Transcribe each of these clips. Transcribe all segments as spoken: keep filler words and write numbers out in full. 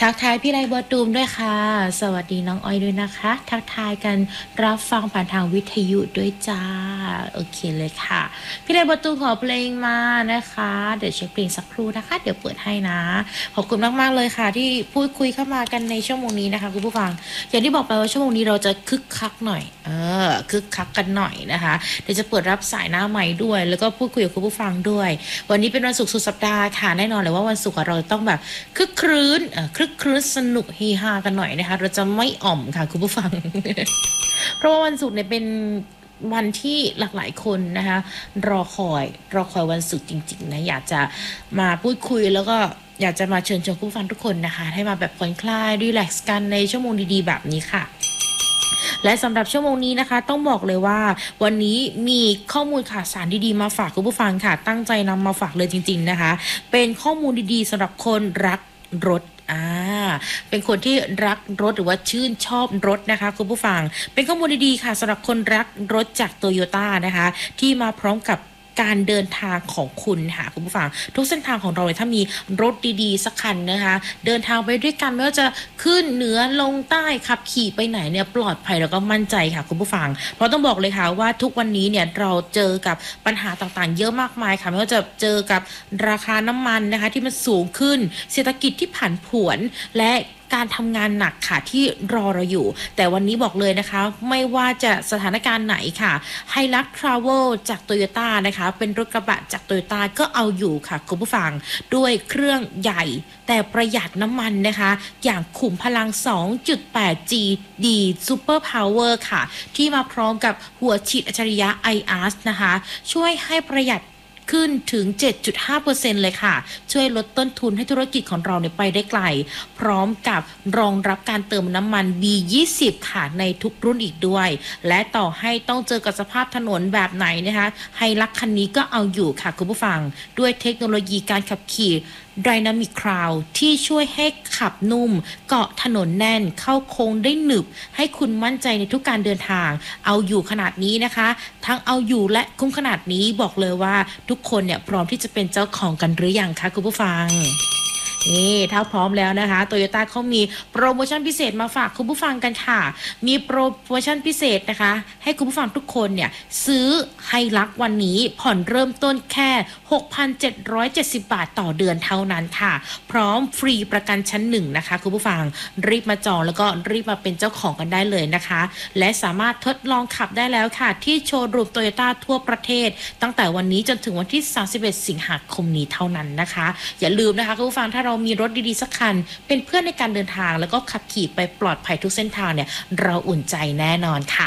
ทักทายพี่ไรบัวตูมด้วยค่ะสวัสดีน้องออยด้วยนะคะทักทายกันรับฟังผ่านทางวิทยุด้วยจ้าโอเคเลยค่ะพี่ไรบัวตูมขอเพลงมานะคะเดี๋ยวเช็คเพลงสักครู่นะคะเดี๋ยวเปิดให้นะขอบคุณมากๆเลยค่ะที่พูดคุยเข้ามากันในชั่วโมงนี้นะคะคุณผู้ฟังอย่างที่บอกไปว่าชั่วโมงนี้เราจะคึกคักหน่อยเออคึกคักกันหน่อยนะคะเดี๋ยวจะเปิดรับสายหน้าใหม่ด้วยแล้วก็พูดคุยกับคุณผู้ฟังด้วยวันนี้เป็นวันศุกร์สุดสัปดาห์ค่ะแน่นอนเลยว่าวันศุกร์เราต้องแบบคึกครื้นเออคึกครื้นสนุกเฮฮากันหน่อยนะคะเราจะไม่อ่อมค่ะคุณผู้ฟัง เพราะว่าวันศุกร์เนี่ยเป็นวันที่หลากหลายคนนะคะรอคอยรอคอยวันศุกร์จริงๆนะอยากจะมาพูดคุยแล้วก็อยากจะมาเชิญชวนคุณผู้ฟังทุกคนนะคะให้มาแบบผ่อนคลายรีแลกซ์กันในชั่วโมงดีๆแบบนี้ค่ะและสำหรับชั่วโมงนี้นะคะต้องบอกเลยว่าวันนี้มีข้อมูลข่าวสารดีๆมาฝากคุณผู้ฟังค่ะตั้งใจนำมาฝากเลยจริงๆนะคะเป็นข้อมูลดีๆสำหรับคนรักรถอ่าเป็นคนที่รักรถหรือว่าชื่นชอบรถนะคะคุณผู้ฟังเป็นข้อมูลดีๆค่ะสำหรับคนรักรถจากโตโยต้านะคะที่มาพร้อมกับการเดินทางของคุณค่ะคุณผู้ฟังทุกเส้นทางของเราเลยถ้ามีรถดีๆสักคันนะคะเดินทางไปด้วยกันไม่ว่าจะขึ้นเหนือลงใต้ขับขี่ไปไหนเนี่ยปลอดภัยแล้วก็มั่นใจค่ะคุณผู้ฟังเพราะต้องบอกเลยค่ะว่าทุกวันนี้เนี่ยเราเจอกับปัญหาต่างๆเยอะมากมายค่ะไม่ว่าจะเจอกับราคาน้ำมันนะคะที่มันสูงขึ้นเศรษฐกิจที่ผันผวนและการทำงานหนักค่ะที่รอเราอยู่แต่วันนี้บอกเลยนะคะไม่ว่าจะสถานการณ์ไหนค่ะ Hilux Travel จาก Toyota นะคะเป็นรถกระบะจาก Toyota ก็เอาอยู่ค่ะคุณผู้ฟังด้วยเครื่องใหญ่แต่ประหยัดน้ำมันนะคะอย่างขุมพลัง สองจุดแปด จี ดี Super Power ค่ะที่มาพร้อมกับหัวฉีดอัจฉริยะ ไอ อาร์ เอส นะคะช่วยให้ประหยัดขึ้นถึง เจ็ดจุดห้าเปอร์เซ็นต์ เลยค่ะช่วยลดต้นทุนให้ธุรกิจของเราเนี่ยไปได้ไกลพร้อมกับรองรับการเติมน้ำมัน บี ยี่สิบ ค่ะในทุกรุ่นอีกด้วยและต่อให้ต้องเจอกับสภาพถนนแบบไหนนะคะไฮลักคันนี้ก็เอาอยู่ค่ะคุณผู้ฟังด้วยเทคโนโลยีการขับขี่ Dynamic Crowd ที่ช่วยให้ขับนุ่มเกาะถนนแน่นเข้าโค้งได้หนึบให้คุณมั่นใจในทุกการเดินทางเอาอยู่ขนาดนี้นะคะทั้งเอาอยู่และคุ้มขนาดนี้บอกเลยว่าทุกคนเนี่ยพร้อมที่จะเป็นเจ้าของกันหรือยังคะคุณผู้ฟังนี่ถ้าพร้อมแล้วนะคะโตโยต้าเขามีโปรโมชั่นพิเศษมาฝากคุณผู้ฟังกันค่ะมีโปรโมชั่นพิเศษนะคะให้คุณผู้ฟังทุกคนเนี่ยซื้อไฮลักวันนี้ผ่อนเริ่มต้นแค่ หกพันเจ็ดร้อยเจ็ดสิบ บาทต่อเดือนเท่านั้นค่ะพร้อมฟรีประกันชั้นหนึ่งนะคะคุณผู้ฟังรีบมาจองแล้วก็รีบมาเป็นเจ้าของกันได้เลยนะคะและสามารถทดลองขับได้แล้วค่ะที่โชว์รูมโตโยต้าทั่วประเทศตั้งแต่วันนี้จนถึงวันที่สามสิบเอ็ดสิงหาคมนี้เท่านั้นนะคะอย่าลืมนะคะคุณผู้ฟังถ้าเรามีรถดีๆสักคันเป็นเพื่อนในการเดินทางแล้วก็ขับขี่ไปปลอดภัยทุกเส้นทางเนี่ยเราอุ่นใจแน่นอนค่ะ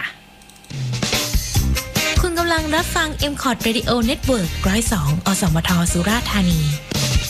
คุณกำลังรับฟัง เอ็ม คอร์ด Radio Network หนึ่งศูนย์สอง อสมทสุราษฎร์ธานี